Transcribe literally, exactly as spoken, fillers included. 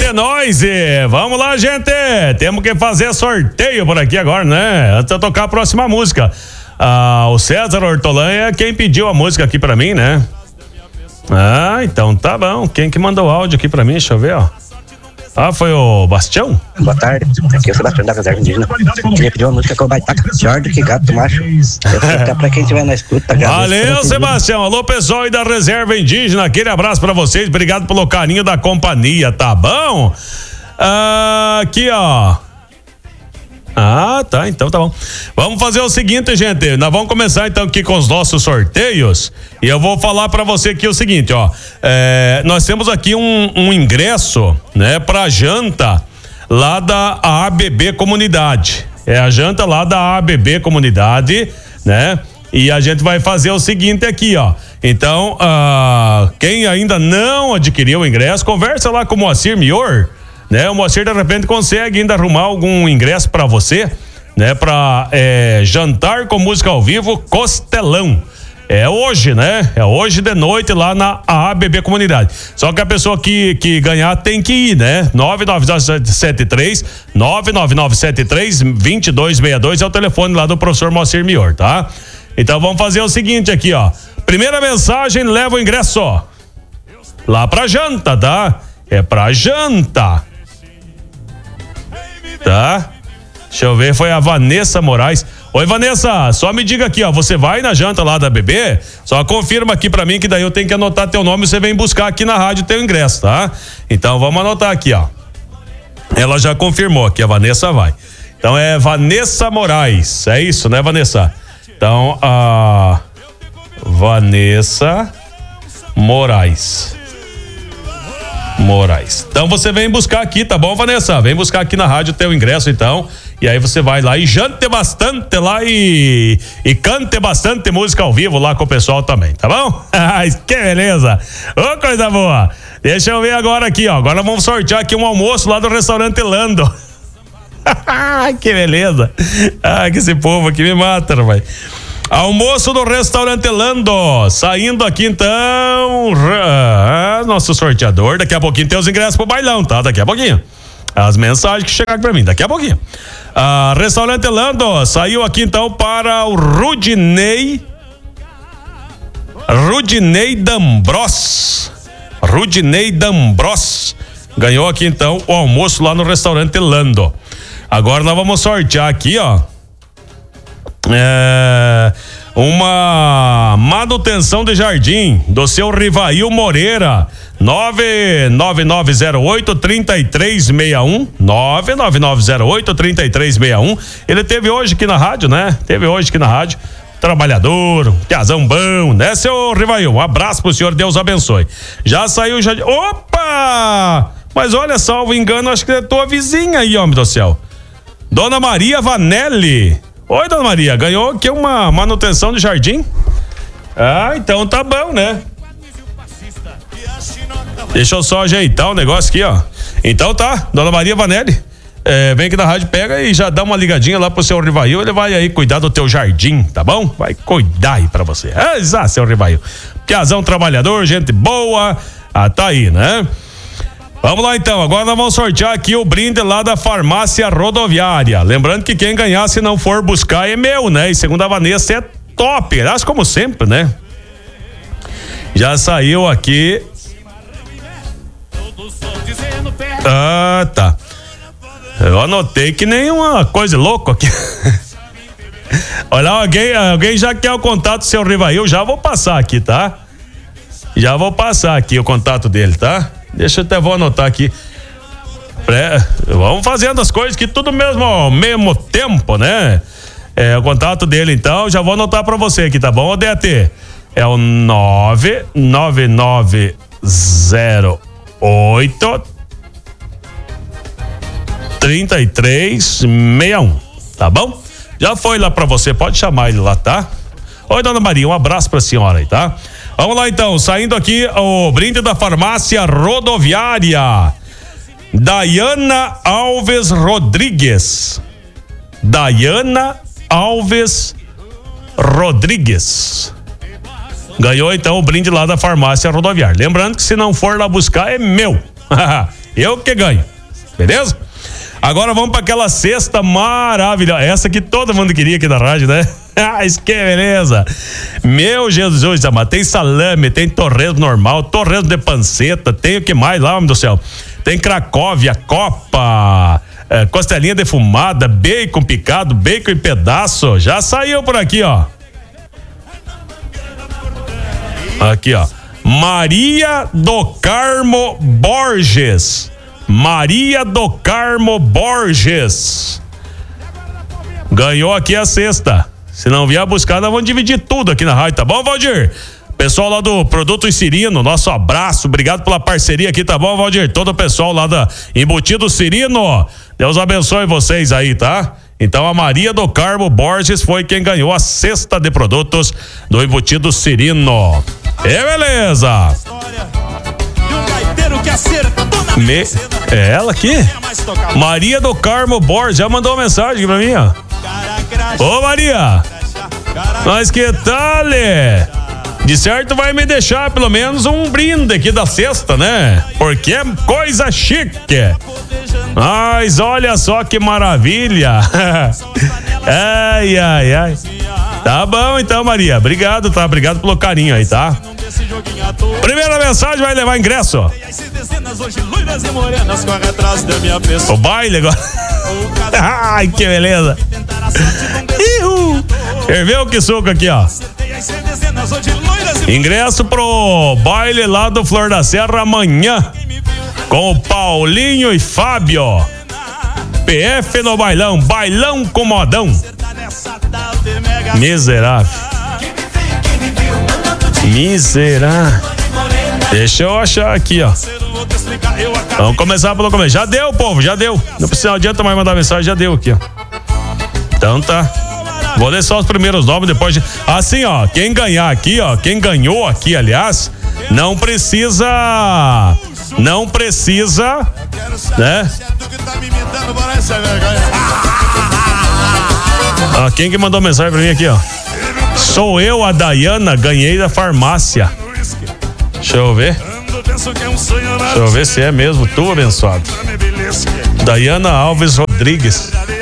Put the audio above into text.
é nóis! E vamos lá, gente! Temos que fazer sorteio por aqui agora, né? Antes de eu tocar a próxima música. Ah, o César Hortolã é quem pediu a música aqui pra mim, né? Ah, então tá bom. Quem que mandou o áudio aqui pra mim? Deixa eu ver, ó. Ah, foi o Bastião? Boa tarde, aqui é o Sebastião da Reserva Indígena. Queria pedir uma música com o Baitaca, Jorge, que gato macho. Fica pra quem estiver na escuta. Valeu, Sebastião. Alô, pessoal aí da Reserva Indígena, aquele abraço pra vocês, obrigado pelo carinho da companhia, tá bom? Ah, aqui, ó. Ah, tá, então tá bom. Vamos fazer o seguinte, gente, nós vamos começar então aqui com os nossos sorteios e eu vou falar pra você aqui o seguinte, ó, é, nós temos aqui um, um ingresso, né, pra janta lá da A B B Comunidade, é a janta lá da A B B Comunidade, né, e a gente vai fazer o seguinte aqui, ó, então, ah, quem ainda não adquiriu o ingresso, conversa lá com o Moacir Mior, né? O Moacir de repente consegue ainda arrumar algum ingresso pra você, né? Pra é, jantar com música ao vivo Costelão. É hoje, né? É hoje de noite lá na A B B Comunidade. Só que a pessoa que, que ganhar tem que ir, né? nove nove nove sete três nove nove nove sete três dois dois seis dois é o telefone lá do professor Moacir Mior, tá? Então vamos fazer o seguinte aqui, ó. Primeira mensagem, leva o ingresso, ó. Lá pra janta, tá? É pra janta. Tá? Deixa eu ver, foi a Vanessa Moraes. Oi, Vanessa, só me diga aqui, ó, você vai na janta lá da B B? Só confirma aqui pra mim que daí eu tenho que anotar teu nome e você vem buscar aqui na rádio teu ingresso, tá? Então vamos anotar aqui, ó. Ela já confirmou que a Vanessa vai. Então é Vanessa Moraes, é isso, né, Vanessa? Então, a Vanessa Moraes. Moraes. Então você vem buscar aqui, tá bom, Vanessa? Vem buscar aqui na rádio teu ingresso, então. E aí você vai lá e jante bastante lá e, e cante bastante música ao vivo lá com o pessoal também, tá bom? Que beleza! Ô, coisa boa! Deixa eu ver agora aqui, ó. Agora vamos sortear aqui um almoço lá do restaurante Lando. Que beleza! Ah, que esse povo aqui me mata, rapaz. Almoço do restaurante Lando, saindo aqui então, ah, nosso sorteador, daqui a pouquinho tem os ingressos pro bailão, tá? Daqui a pouquinho, as mensagens que chegaram pra mim, daqui a pouquinho. Ah, restaurante Lando, saiu aqui então para o Rudinei, Rudinei D'Ambros, Rudinei D'Ambros, ganhou aqui então o almoço lá no restaurante Lando. Agora nós vamos sortear aqui, ó. É, uma manutenção de jardim do seu Rivail Moreira, nove nove nove zero oito três três seis um, nove nove nove zero oito três três seis um. Ele teve hoje aqui na rádio, né? Teve hoje aqui na rádio. Trabalhador, piazão bom, né, seu Rivail? Um abraço pro senhor, Deus abençoe. Já saiu o jardim. Opa! Mas olha, salvo engano, acho que é tua vizinha aí, homem do céu. Dona Maria Vanelli. Oi, Dona Maria, ganhou aqui uma manutenção de jardim? Ah, então tá bom, né? Deixa eu só ajeitar o negócio aqui, ó. Então tá, Dona Maria Vanelli, é, vem aqui na rádio, pega e já dá uma ligadinha lá pro seu Rivail, ele vai aí cuidar do teu jardim, tá bom? Vai cuidar aí pra você. Ah, seu Rivail. Piazão trabalhador, gente boa, ah, tá aí, né? Vamos lá então, agora nós vamos sortear aqui o brinde lá da Farmácia Rodoviária. Lembrando que quem ganhar, se não for buscar, é meu, né? E segundo a Vanessa, é top, aliás, como sempre, né? Já saiu aqui. Ah, tá. Eu anotei que nem uma coisa louca aqui. Olha, alguém, alguém já quer o contato do seu Rivail, já vou passar aqui, tá? Já vou passar aqui o contato dele, tá? Deixa eu até vou anotar aqui. É, vamos fazendo as coisas que tudo mesmo ao mesmo tempo, né? É, o contato dele então, já vou anotar pra você aqui, tá bom, Odete? É o nove nove nove zero oito três três seis um, tá bom? Já foi lá pra você, pode chamar ele lá, tá? Oi, Dona Maria, um abraço pra senhora aí, tá? Vamos lá então, saindo aqui o brinde da Farmácia Rodoviária. Daiana Alves Rodrigues. Daiana Alves Rodrigues. Ganhou então o brinde lá da Farmácia Rodoviária. Lembrando que se não for lá buscar, é meu. Eu que ganho. Beleza? Agora vamos para aquela cesta maravilhosa. Essa que todo mundo queria aqui da rádio, né? Ah, isso que beleza. Meu Jesus, amado. Tem salame, tem torresmo normal, torresmo de panceta, tem o que mais lá, homem do céu? Tem Cracóvia, copa, é, costelinha defumada, bacon picado, bacon em pedaço. Já saiu por aqui, ó. Aqui, ó. Maria do Carmo Borges. Maria do Carmo Borges. Ganhou aqui a cesta. Se não vier buscar, nós vamos dividir tudo aqui na rádio, tá bom, Valdir? Pessoal lá do Produto Cirino, nosso abraço, obrigado pela parceria aqui, tá bom, Valdir? Todo o pessoal lá da Embutido Cirino, Deus abençoe vocês aí, tá? Então a Maria do Carmo Borges foi quem ganhou a cesta de produtos do Embutido Cirino. E beleza! Me... É ela aqui? Maria do Carmo Borges, já mandou uma mensagem aqui pra mim, ó. Ô Maria, mas que tal? De certo vai me deixar pelo menos um brinde aqui da cesta, né? Porque é coisa chique. Mas olha só que maravilha. Ai, ai, ai. Tá bom então, Maria. Obrigado, tá? Obrigado pelo carinho aí, tá? Primeira mensagem vai levar ingresso. O baile agora. Ai, que beleza. Ihu. Ferveu que suco aqui, ó. Ingresso pro baile lá do Flor da Serra amanhã. Com o Paulinho e Fábio. P F no bailão. Bailão com modão. Miserável. Miserável. Deixa eu achar aqui, ó. Vamos começar pelo começo. Já deu, povo, já deu. Não precisa, não adianta mais mandar mensagem, já deu aqui, ó. Então tá. Vou ler só os primeiros nomes, depois de... Assim, ó, quem ganhar aqui, ó, quem ganhou aqui, aliás, não precisa... Não precisa, né? Ó, quem que mandou mensagem pra mim aqui, ó? Sou eu, a Dayana, ganhei da farmácia. Deixa eu ver. Deixa eu ver se é mesmo tu, abençoado. Dayana Alves Rodrigues.